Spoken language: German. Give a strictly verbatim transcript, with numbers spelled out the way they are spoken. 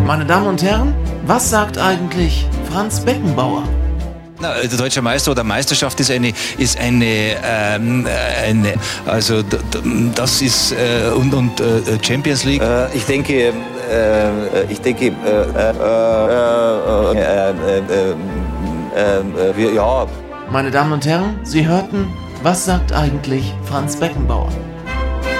Meine Damen und Herren, was sagt eigentlich Franz Beckenbauer? Na, der deutsche Meister oder Meisterschaft ist eine, ist eine, ähm, eine also d- d- das ist äh, und, und äh, Champions League. Äh, ich denke, äh, ich denke, äh, äh, äh, äh, äh, äh, äh, ja. Meine Damen und Herren, Sie hörten, was sagt eigentlich Franz Beckenbauer?